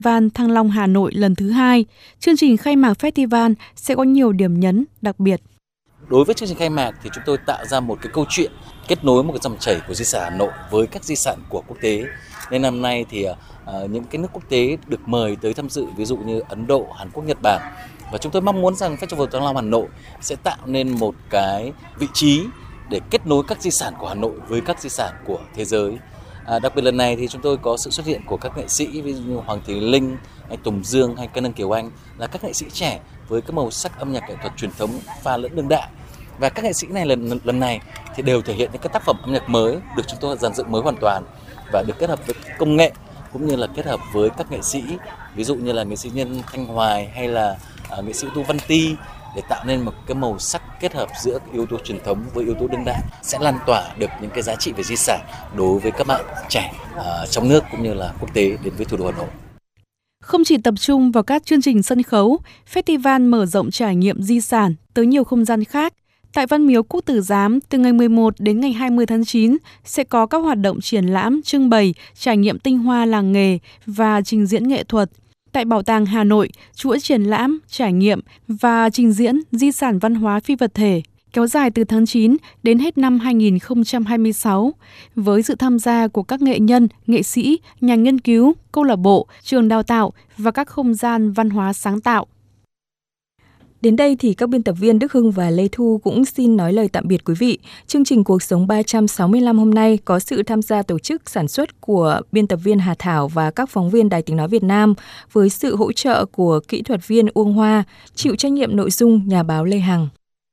Festival Thăng Long Hà Nội lần thứ 2. Chương trình khai mạc festival sẽ có nhiều điểm nhấn đặc biệt. Đối với chương trình khai mạc thì chúng tôi tạo ra một cái câu chuyện kết nối một cái dòng chảy của di sản Hà Nội với các di sản của quốc tế. Nên năm nay thì những cái nước quốc tế được mời tới tham dự, ví dụ như Ấn Độ, Hàn Quốc, Nhật Bản. Và chúng tôi mong muốn rằng Festival Thăng Long Hà Nội sẽ tạo nên một cái vị trí để kết nối các di sản của Hà Nội với các di sản của thế giới. Đặc biệt lần này thì chúng tôi có sự xuất hiện của các nghệ sĩ ví dụ như Hoàng Thùy Linh, hay Tùng Dương hay Cân Ân Kiều Anh, là các nghệ sĩ trẻ với cái màu sắc âm nhạc nghệ thuật truyền thống pha lẫn đương đại. Và các nghệ sĩ này lần này thì đều thể hiện những cái tác phẩm âm nhạc mới được chúng tôi dàn dựng mới hoàn toàn và được kết hợp với công nghệ, cũng như là kết hợp với các nghệ sĩ, ví dụ như là nghệ sĩ Nhân Thanh Hoài hay là nghệ sĩ Tu Văn Ti, để tạo nên một cái màu sắc kết hợp giữa yếu tố truyền thống với yếu tố đương đại, sẽ lan tỏa được những cái giá trị về di sản đối với các bạn trẻ trong nước cũng như là quốc tế đến với thủ đô Hà Nội. Không chỉ tập trung vào các chương trình sân khấu, festival mở rộng trải nghiệm di sản tới nhiều không gian khác. Tại Văn Miếu Quốc Tử Giám, từ ngày 11 đến ngày 20 tháng 9 sẽ có các hoạt động triển lãm, trưng bày, trải nghiệm tinh hoa làng nghề và trình diễn nghệ thuật. Tại Bảo tàng Hà Nội, chuỗi triển lãm, trải nghiệm và trình diễn di sản văn hóa phi vật thể kéo dài từ tháng 9 đến hết năm 2026, với sự tham gia của các nghệ nhân, nghệ sĩ, nhà nghiên cứu, câu lạc bộ, trường đào tạo và các không gian văn hóa sáng tạo. Đến đây thì các biên tập viên Đức Hưng và Lê Thu cũng xin nói lời tạm biệt quý vị. Chương trình Cuộc sống 365 hôm nay có sự tham gia tổ chức sản xuất của biên tập viên Hà Thảo và các phóng viên Đài Tiếng Nói Việt Nam với sự hỗ trợ của kỹ thuật viên Uông Hoa, chịu trách nhiệm nội dung nhà báo Lê Hằng.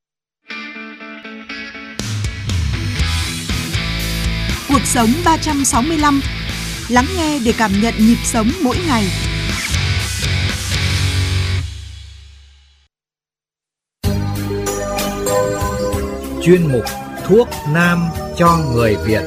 Cuộc sống 365. Lắng nghe để cảm nhận nhịp sống mỗi ngày. Chuyên mục Thuốc Nam cho người Việt.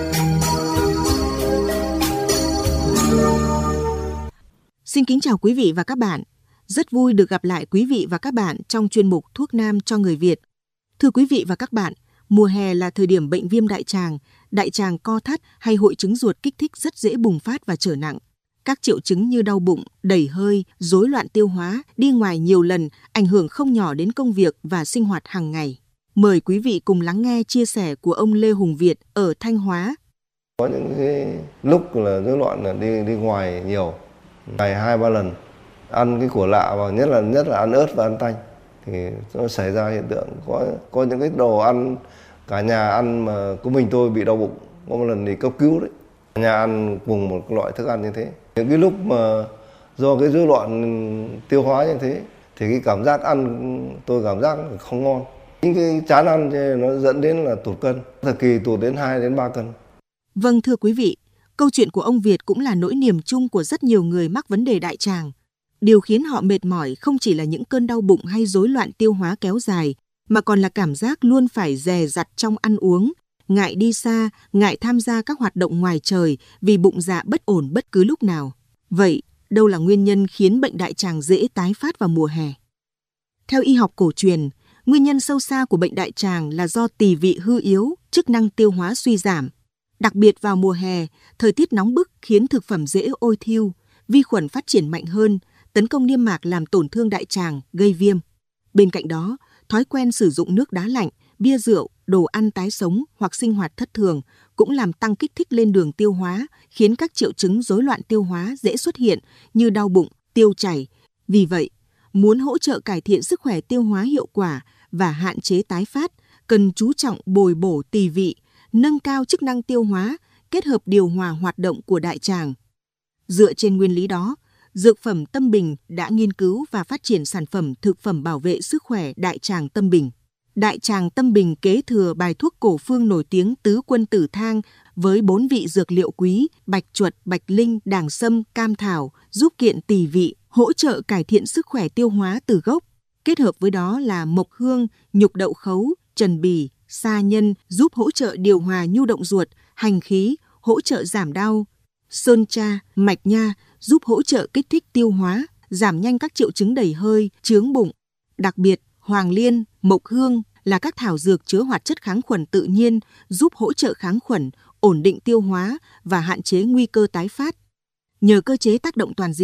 Xin kính chào quý vị và các bạn. Rất vui được gặp lại quý vị và các bạn trong chuyên mục Thuốc Nam cho người Việt. Thưa quý vị và các bạn, mùa hè là thời điểm bệnh viêm đại tràng co thắt hay hội chứng ruột kích thích rất dễ bùng phát và trở nặng. Các triệu chứng như đau bụng, đầy hơi, rối loạn tiêu hóa, đi ngoài nhiều lần, ảnh hưởng không nhỏ đến công việc và sinh hoạt hàng ngày. Mời quý vị cùng lắng nghe chia sẻ của ông Lê Hùng Việt ở Thanh Hóa. Có những cái lúc là rối loạn là đi ngoài nhiều, ngày 2-3 lần, ăn cái của lạ và nhất là ăn ớt và ăn tanh thì nó xảy ra hiện tượng có những cái đồ ăn cả nhà ăn mà của mình tôi bị đau bụng, có một lần thì cấp cứu đấy. Nhà ăn cùng một loại thức ăn như thế. Những cái lúc mà do cái rối loạn tiêu hóa như thế thì cái cảm giác ăn tôi cảm giác không ngon. Những cái chán ăn nó dẫn đến là tụt cân, thời kỳ tụt đến 2 đến 3 cân. Vâng, thưa quý vị, câu chuyện của ông Việt cũng là nỗi niềm chung của rất nhiều người mắc vấn đề đại tràng. Điều khiến họ mệt mỏi không chỉ là những cơn đau bụng hay rối loạn tiêu hóa kéo dài, mà còn là cảm giác luôn phải dè dặt trong ăn uống, ngại đi xa, ngại tham gia các hoạt động ngoài trời vì bụng dạ bất ổn bất cứ lúc nào. Vậy, đâu là nguyên nhân khiến bệnh đại tràng dễ tái phát vào mùa hè? Theo y học cổ truyền, nguyên nhân sâu xa của bệnh đại tràng là do tỳ vị hư yếu, chức năng tiêu hóa suy giảm. Đặc biệt vào mùa hè, thời tiết nóng bức khiến thực phẩm dễ ôi thiêu, vi khuẩn phát triển mạnh hơn, tấn công niêm mạc làm tổn thương đại tràng, gây viêm. Bên cạnh đó, thói quen sử dụng nước đá lạnh, bia rượu, đồ ăn tái sống hoặc sinh hoạt thất thường cũng làm tăng kích thích lên đường tiêu hóa, khiến các triệu chứng rối loạn tiêu hóa dễ xuất hiện như đau bụng, tiêu chảy. Vì vậy, muốn hỗ trợ cải thiện sức khỏe tiêu hóa hiệu quả và hạn chế tái phát, cần chú trọng bồi bổ tỳ vị, nâng cao chức năng tiêu hóa, kết hợp điều hòa hoạt động của đại tràng. Dựa trên nguyên lý đó, Dược phẩm Tâm Bình đã nghiên cứu và phát triển sản phẩm thực phẩm bảo vệ sức khỏe đại tràng Tâm Bình. Đại tràng Tâm Bình kế thừa bài thuốc cổ phương nổi tiếng Tứ Quân Tử Thang với 4 vị dược liệu quý bạch chuột, bạch linh, đàng sâm, cam thảo giúp kiện tỳ vị, hỗ trợ cải thiện sức khỏe tiêu hóa từ gốc. Kết hợp với đó là mộc hương, nhục đậu khấu, trần bì, sa nhân giúp hỗ trợ điều hòa nhu động ruột, hành khí, hỗ trợ giảm đau. Sơn cha, mạch nha giúp hỗ trợ kích thích tiêu hóa, giảm nhanh các triệu chứng đầy hơi, chướng bụng. Đặc biệt, hoàng liên, mộc hương là các thảo dược chứa hoạt chất kháng khuẩn tự nhiên giúp hỗ trợ kháng khuẩn, ổn định tiêu hóa và hạn chế nguy cơ tái phát. Nhờ cơ chế tác động toàn diện,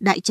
đại tràng